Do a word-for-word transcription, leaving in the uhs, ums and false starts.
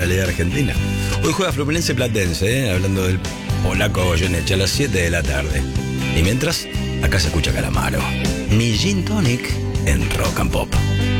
Liga Argentina. Hoy juega Fluminense Platense, ¿eh? Hablando del polaco Goyeneche, a las siete de la tarde. Y mientras, acá se escucha Calamaro. Mi Gin Tonic en Rock and Pop.